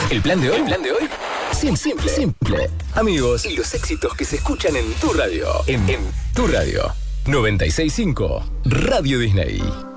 El plan de hoy. Simple. Amigos, y los éxitos que se escuchan en tu radio. En tu radio. 96.5 Radio Disney.